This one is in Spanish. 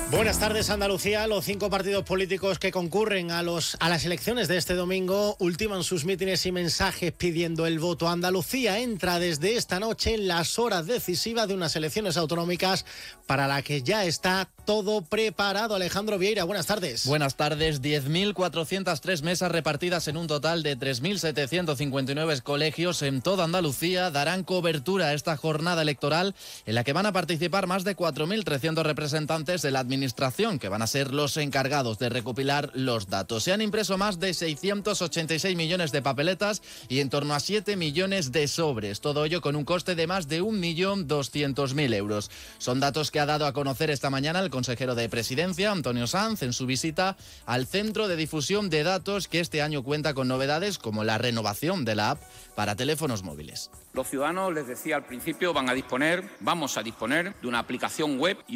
Buenas tardes, Andalucía. Los 5 partidos políticos que concurren a las elecciones de este domingo ultiman sus mítines y mensajes pidiendo el voto. Andalucía entra desde esta noche en las horas decisivas de unas elecciones autonómicas para la que ya está todo preparado. Alejandro Vieira, buenas tardes. Buenas tardes. 10.403 mesas repartidas en un total de 3.759 colegios en toda Andalucía darán cobertura a esta jornada electoral en la que van a participar más de 4.300 representantes de la Administración, que van a ser los encargados de recopilar los datos. Se han impreso más de 686 millones de papeletas y en torno a 7 millones de sobres. Todo ello con un coste de más de 1.200.000 euros. Son datos que ha dado a conocer esta mañana el consejero de Presidencia, Antonio Sanz, en su visita al Centro de Difusión de Datos, que este año cuenta con novedades como la renovación de la app para teléfonos móviles. Los ciudadanos, les decía al principio, vamos a disponer de una aplicación web y